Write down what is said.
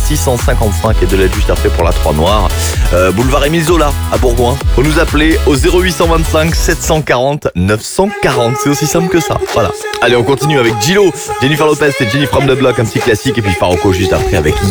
655 et de l'aide juste après pour la 3 Noire. Boulevard Émile Zola à Bourgoin. Faut nous appeler au 0825 740 940. C'est aussi simple que ça. Voilà. Allez, on continue avec Gillo, Jennifer Lopez et Jenny from the Block, un petit classique. Et puis Faroko juste après avec